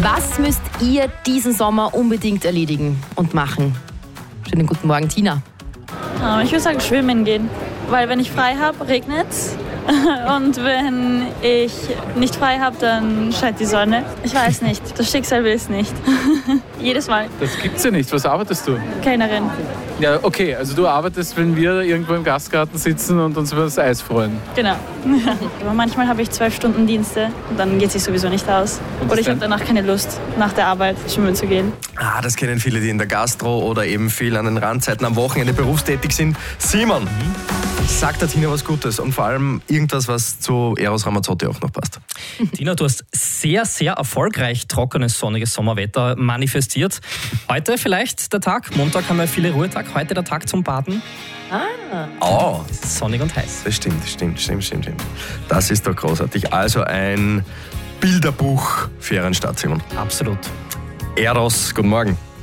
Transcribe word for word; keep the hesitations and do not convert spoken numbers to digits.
Was müsst ihr diesen Sommer unbedingt erledigen und machen? Schönen guten Morgen, Tina. Ich würde sagen, schwimmen gehen. Weil wenn ich frei habe, regnet es. Und wenn ich nicht frei habe, dann scheint die Sonne. Ich weiß nicht. Das Schicksal will es nicht. Jedes Mal. Das gibt's ja nicht. Was arbeitest du? Kellnerin. Ja, okay. Also du arbeitest, wenn wir irgendwo im Gastgarten sitzen und uns über das Eis freuen. Genau. Aber manchmal habe ich zwölf Stunden Dienste und dann geht es sich sowieso nicht aus. Oder ich habe danach keine Lust, nach der Arbeit schwimmen zu gehen. Ah, das kennen viele, die in der Gastro oder eben viel an den Randzeiten am Wochenende berufstätig sind. Simon, mhm. sagt der Tina was Gutes und vor allem irgendwas, was zu Eros Ramazzotti auch noch passt. Tina, du hast sehr, sehr erfolgreich trockenes, sonniges Sommerwetter manifestiert. Heute vielleicht der Tag, Montag haben wir viele Ruhetag, heute der Tag zum Baden. Ah. Oh, sonnig und heiß. Das stimmt, das stimmt, stimmt, stimmt, stimmt. Das ist doch großartig. Also ein Bilderbuch für Ihren Stadt, Simon. Absolut. Eros, guten Morgen.